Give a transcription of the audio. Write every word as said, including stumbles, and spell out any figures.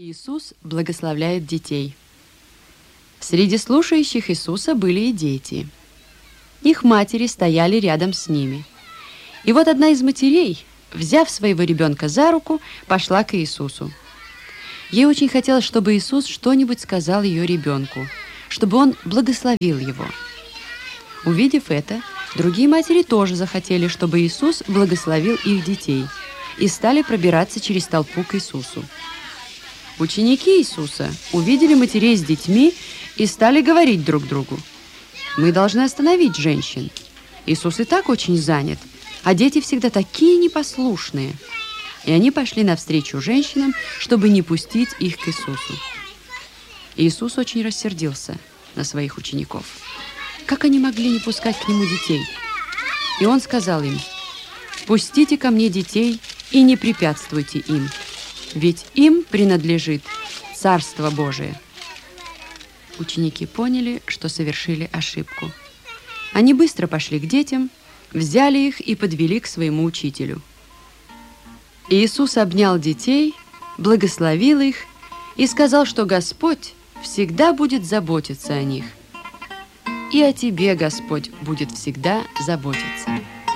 Иисус благословляет детей. Среди слушающих Иисуса были и дети. Их матери стояли рядом с ними. И вот одна из матерей, взяв своего ребенка за руку, пошла к Иисусу. Ей очень хотелось, чтобы Иисус что-нибудь сказал ее ребенку, чтобы он благословил его. Увидев это, другие матери тоже захотели, чтобы Иисус благословил их детей, и стали пробираться через толпу к Иисусу. Ученики Иисуса увидели матерей с детьми и стали говорить друг другу: «Мы должны остановить женщин. Иисус и так очень занят, а дети всегда такие непослушные». И они пошли навстречу женщинам, чтобы не пустить их к Иисусу. Иисус очень рассердился на своих учеников. Как они могли не пускать к Нему детей? И Он сказал им: «Пустите ко мне детей и не препятствуйте им, ведь им принадлежит Царство Божие». Ученики поняли, что совершили ошибку. Они быстро пошли к детям, взяли их и подвели к своему учителю. Иисус обнял детей, благословил их и сказал, что Господь всегда будет заботиться о них. И о тебе Господь будет всегда заботиться.